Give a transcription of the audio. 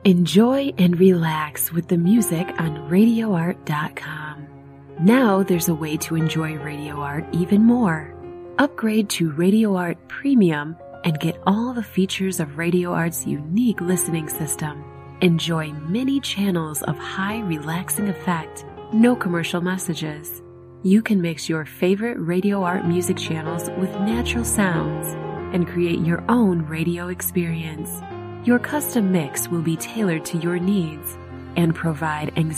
Enjoy and relax with the music on RadioArt.com. Now there's a way to enjoy Radio Art even more. Upgrade to Radio Art Premium and get all the features of Radio Art's unique listening system. Enjoy many channels of high relaxing effect, no commercial messages. You can mix your favorite Radio Art music channels with natural sounds and create your own radio experience. Your custom mix will be tailored to your needs and provide